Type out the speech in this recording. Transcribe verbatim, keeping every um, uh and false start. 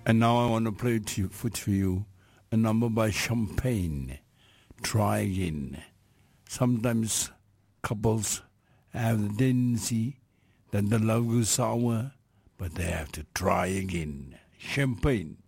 And now I want to play to you, for to you a number by Champagne, Try Again. Sometimes couples have the tendency that the love goes sour, but they have to try again. Champagne.